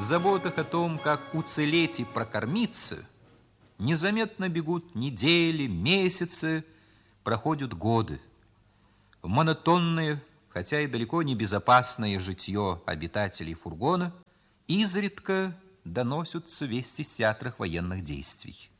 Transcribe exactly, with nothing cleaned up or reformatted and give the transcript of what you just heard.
В заботах о том, как уцелеть и прокормиться, незаметно бегут недели, месяцы, проходят годы. В монотонное, хотя и далеко не безопасное житье обитателей фургона изредка доносятся вести с театров военных действий.